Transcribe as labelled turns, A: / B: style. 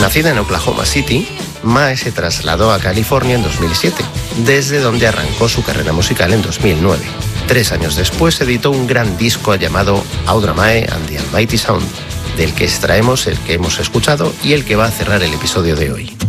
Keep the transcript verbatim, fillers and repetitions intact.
A: Nacida en Oklahoma City, Mae se trasladó a California en dos mil siete, desde donde arrancó su carrera musical en dos mil nueve. Tres años después editó un gran disco llamado Audra Mae and the Almighty Sound, del que extraemos el que hemos escuchado y el que va a cerrar el episodio de hoy.